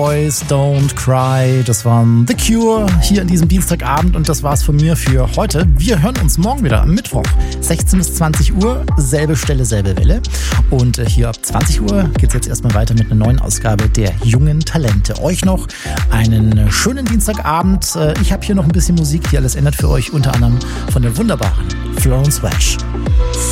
Boys Don't Cry. Das waren The Cure hier an diesem Dienstagabend und das war's von mir für heute. Wir hören uns morgen wieder am Mittwoch, 16 bis 20 Uhr, selbe Stelle, selbe Welle. Und hier ab 20 Uhr geht's jetzt erstmal weiter mit einer neuen Ausgabe der jungen Talente. Euch noch einen schönen Dienstagabend. Ich habe hier noch ein bisschen Musik, die alles ändert für euch, unter anderem von der wunderbaren Florence Welch.